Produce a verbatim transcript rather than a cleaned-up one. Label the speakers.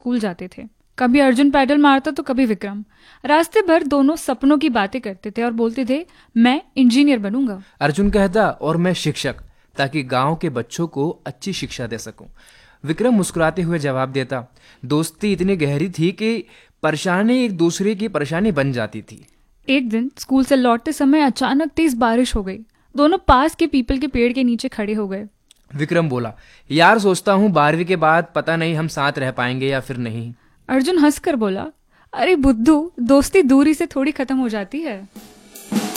Speaker 1: School जाते थे। कभी अर्जुन पैडल मारता तो कभी विक्रम। रास्ते भर दोनों सपनों की बातें करते थे और बोलते थे, मैं इंजीनियर बनूंगा।
Speaker 2: अर्जुन कहता, और मैं शिक्षक, ताकि गांव के बच्चों को अच्छी शिक्षा दे सकूं। विक्रम मुस्कुराते हुए जवाब देता, दोस्ती इतनी गहरी थी कि परेशानी एक दूसरे की परेशानी बन जाती थी।
Speaker 1: एक दिन स्कूल से लौटते समय अचानक तेज बारिश हो गई। दोनों पास के पीपल के पेड़ के नीचे खड़े हो गए।
Speaker 2: विक्रम बोला, यार सोचता हूँ बारहवीं के बाद पता नहीं हम साथ रह पाएंगे या फिर नहीं।
Speaker 1: अर्जुन हंसकर बोला, अरे बुद्धू, दोस्ती दूरी से थोड़ी खत्म हो जाती है।